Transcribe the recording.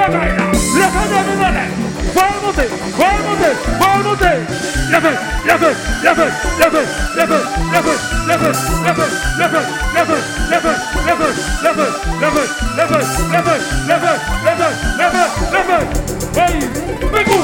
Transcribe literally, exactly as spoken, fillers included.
Vai monter, vai monter, vai monter. Leva, leva, leva, leva, leva, leva, leva, leva, leva, leva, leva, leva, leva, leva, leva, leva, leva, leva, leva, leva. Vai, vem com.